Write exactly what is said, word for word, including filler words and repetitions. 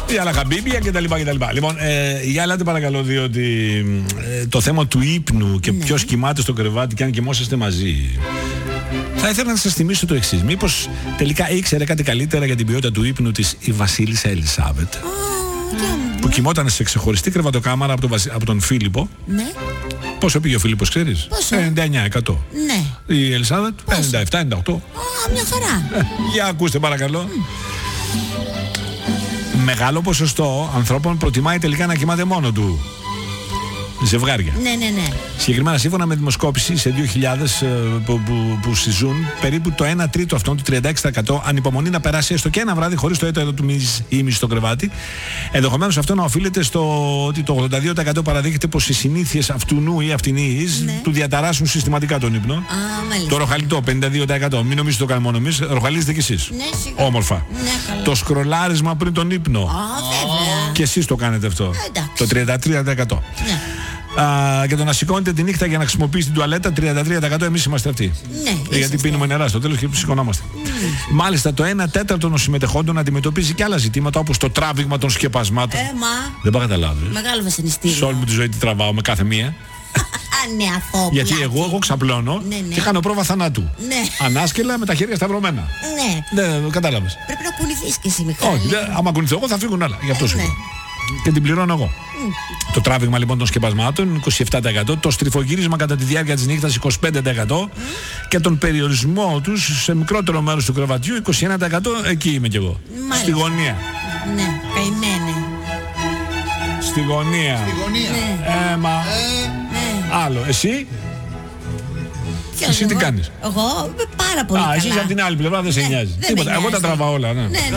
Η άλλα χαμπίπια κτλ. Λοιπόν, ε, για ελάτε παρακαλώ, διότι ε, το θέμα του ύπνου και ναι. ποιος κοιμάται στο κρεβάτι και αν κοιμόσαστε μαζί. Θα ήθελα να σας θυμίσω το εξής. Μήπως τελικά ήξερε κάτι καλύτερα για την ποιότητα του ύπνου της η Βασίλισσα Ελισάβετ, oh, yeah. που κοιμόταν σε ξεχωριστή κρεβατοκάμαρα από τον, Βασι... από τον Φίλιππο. Ναι. Πόσο πήγε ο Φίλιππος, ξέρεις? Πόσο? ενενήντα εννιά τοις εκατό. Ναι. Η Ελισάβετ ενενήντα επτά ενενήντα οκτώ. Oh, μια χαρά. Ε, για ακούστε παρακαλώ. Mm. Μεγάλο ποσοστό ανθρώπων προτιμάει τελικά να κοιμάται μόνο του. Ζευγάρια. Ναι, ναι, ναι. Συγκεκριμένα, σύμφωνα με δημοσκόπηση σε δύο χιλιάδες που, που, που συζούν, περίπου το ένα τρίτο αυτών, του τριάντα έξι τοις εκατό, ανυπομονεί να περάσει έστω και ένα βράδυ χωρίς το έτερο του ήμιση στο κρεβάτι. Ενδεχομένως αυτό να οφείλεται στο ότι το ογδόντα δύο τοις εκατό παραδείχεται πως οι συνήθειες αυτού νου ή αυτινής ναι. του διαταράσσουν συστηματικά τον ύπνο. Α, το ροχαλιτό, πενήντα δύο τοις εκατό. Μην νομίζετε το κάνουμε μόνο εμείς, ροχαλίζετε κι εσείς. Ναι, όμορφα. Ναι, το σκρολάρισμα πριν τον ύπνο. Oh, και εσείς το κάνετε αυτό. Εντάξει. Το τριάντα τρία τοις εκατό. Ναι. Uh, και το να σηκώνετε τη νύχτα για να χρησιμοποιήσετε την τουαλέτα, τριάντα τρία τοις εκατό εμείς είμαστε αυτοί. Ναι, γιατί πίνουμε νερά στο τέλος και σηκωνόμαστε. Mm. Μάλιστα το ένα τέταρτο των συμμετεχόντων αντιμετωπίζει και άλλα ζητήματα όπως το τράβηγμα των σκεπασμάτων. Ε, μα. Δεν πάω καταλάβει. Μεγάλο βασανιστήριο. Σε όλη μου τη ζωή τη τραβάω με κάθε μία. Ναι, αυτό. Γιατί εγώ, εγώ ξαπλώνω ναι, ναι. και κάνω πρόβα θανάτου. Ναι. Anάσκελα με τα χέρια σταυρωμένα. Ναι. Ναι, κατάλαβες. Πρέπει να κουνηθείς και εσύ, Μιχάλη. Όχι, δε, άμα κουνηθώ εγώ θα φύγουν άλλα. Γι' αυτό σου ναι. Και την πληρώνω εγώ. Mm. Το τράβηγμα λοιπόν των σκεπασμάτων είκοσι επτά τοις εκατό, το στριφογύρισμα κατά τη διάρκεια της νύχτας είκοσι πέντε τοις εκατό mm. και τον περιορισμό τους σε μικρότερο μέρος του κρεβατιού είκοσι ένα τοις εκατό. Εκεί είμαι κι εγώ. Μάλιστα. Στη γωνία. Ναι, καημένε. Στη γωνία. Στη γωνία. Ναι. Ε, μα... Ε, ναι. Άλλο. Εσύ? Ποιος εσύ εγώ? τι κάνεις? Εγώ πάρα πολύ Α, καλά. εσύ από την άλλη πλευρά δεν σε ναι, νοιάζει. Δεν Τίποτα. Εγώ τα τραβάω όλα. Ναι. Ναι, ναι.